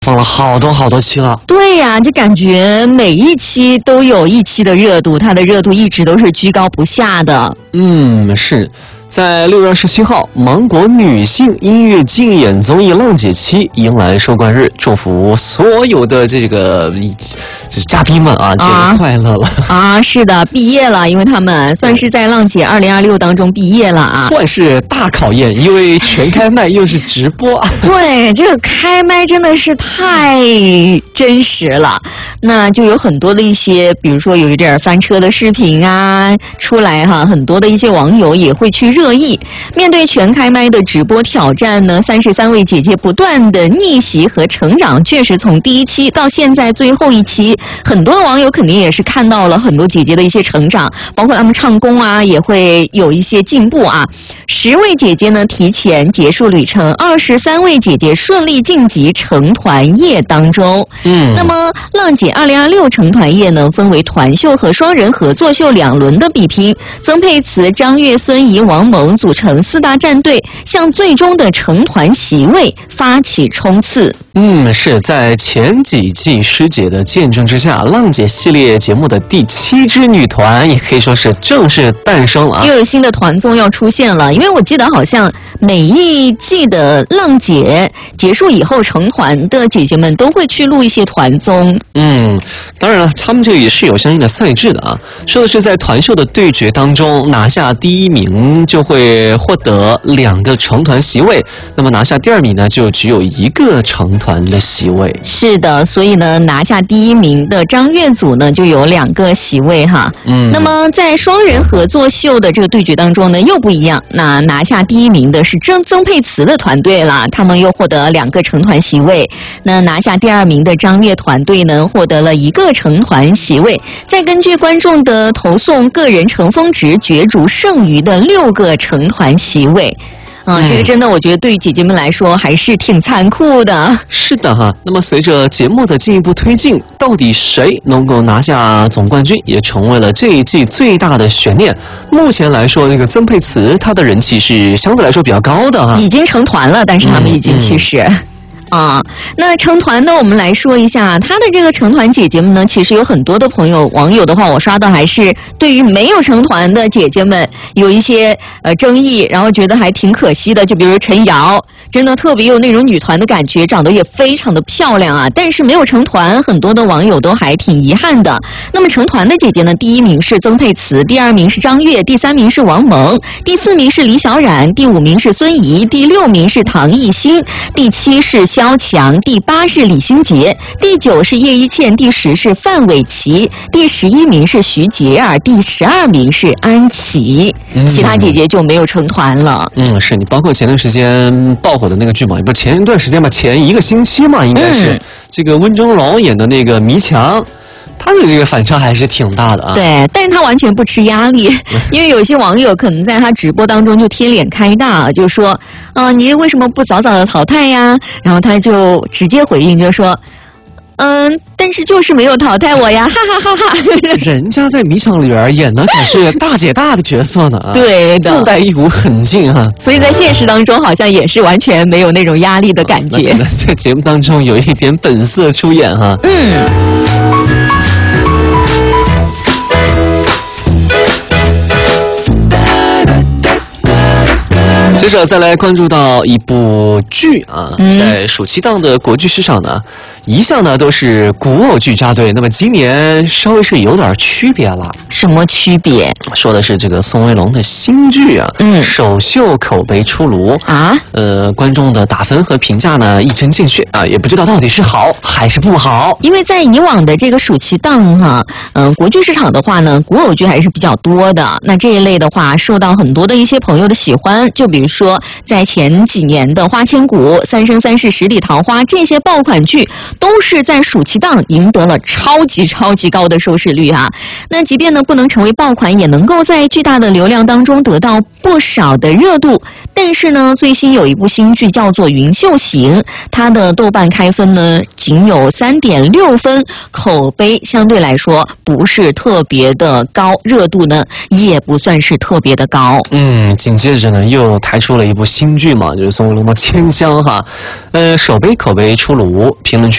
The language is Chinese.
放了好多期了。 对呀，就感觉每一期都有一期的热度，它的热度一直都是居高不下的。 是。在6月17号，芒果女性音乐竞演综艺浪姐7迎来收官日，祝福所有的这嘉宾们啊，节日快乐了啊！是的，毕业了，因为他们算是在浪姐2026当中毕业了啊， 算是大考验，因为全开麦又是直播。 对，这个开麦真的是太真实了，那就有很多的一些，比如说有一点翻车的视频啊出来哈，很多的一些网友也会去热议。面对全开麦的直播挑战呢，33位姐姐不断的逆袭和成长，确实从第一期到现在最后一期，很多的网友肯定也是看到了很多姐姐的一些成长，包括她们唱功啊也会有一些进步啊。10位姐姐呢提前结束旅程，23位姐姐顺利晋级成团夜当中。那么浪姐2026成团夜呢，分为团秀和双人合作秀2轮的比拼，曾沛慈、张悦、孙怡、王蒙组成4大战队，向最终的成团席位发起冲刺。 是在前几季师姐的见证之下，浪姐系列节目的第7支女团也可以说是正式诞生了啊！ 又有新的团综要出现了，因为我记得好像每一季的浪姐结束以后成团的姐姐们都会去录一些团综。 当然了，他们这个也是有相应的赛制的啊。说的是在团秀的对决当中，拿下第1名就会获得2个成团席位，那么拿下第2名呢，就只有1个成团的席位。 是的，所以呢，拿下第1名的张悦组呢，就有2个席位哈。那么在双人合作秀的这个对决当中呢，又不一样。那拿下第1名的是曾沛慈的团队啦，他们又获得2个成团席位。那拿下第2名的张悦团队呢，获得了1个成团席位。再根据观众的投送，个人成峰值角逐剩余的6个成团席位。这个真的我觉得对于姐姐们来说还是挺残酷的。 是的哈，那么随着节目的进一步推进，到底谁能够拿下总冠军，也成为了这一季最大的悬念。目前来说，那个曾沛慈她的人气是相对来说比较高的哈， 已经成团了，但是他们已经其实。那成团呢，我们来说一下他的这个成团姐姐们呢，其实有很多的网友的话，我刷到还是对于没有成团的姐姐们有一些争议，然后觉得还挺可惜的。就比如陈瑶，真的特别有那种女团的感觉，长得也非常的漂亮啊，但是没有成团，很多的网友都还挺遗憾的。那么成团的姐姐呢，第1名是曾沛慈，第2名是张悦，第3名是王蒙，第4名是李小冉，第5名是孙怡，第6名是唐艺昕，第7是萧蔷，第8是李心洁，第9是叶一茜，第10是范玮琪，第11名是徐洁儿，第12名是安琪。其他姐姐就没有成团了。 是你包括前段时间爆火的那个剧嘛，也不是前一段时间吧，前1个星期嘛，应该是这个温峥嵘演的那个迷墙。他的这个反差还是挺大的啊。 对，但是他完全不吃压力，因为有些网友可能在他直播当中就贴脸开大，就说你为什么不早早的淘汰呀？然后他就直接回应就说但是就是没有淘汰我呀，哈哈哈哈！ 人家在迷墙里边演的可是大姐大的角色呢啊， 对的， 自带一股狠劲啊， 所以在现实当中好像也是完全没有那种压力的感觉。 在节目当中有一点本色出演哈。接着再来关注到一部剧啊，在暑期档的国剧市场呢，一向呢都是古偶剧扎堆，那么今年稍微是有点区别了。 什么区别？ 说的是这个宋威龙的新剧啊，首秀口碑出炉啊，观众的打分和评价呢一针见血啊，也不知道到底是好还是不好。 因为在以往的这个暑期档哈，国剧市场的话呢，古偶剧还是比较多的。那这一类的话，受到很多的一些朋友的喜欢，就比如说在前几年的《花千骨》《三生三世十里桃花》这些爆款剧，都是在暑期档赢得了超级高的收视率啊。那即便呢不能成为爆款，也能够在巨大的流量当中得到不少的热度。但是呢，最新有一部新剧叫做《云秀行》，它的豆瓣开分呢仅有3.6分，口碑相对来说不是特别的高，热度呢也不算是特别的高。 紧接着呢又抬出了一部新剧嘛，就是宋威龙的《千香》哈，口碑出炉，评论区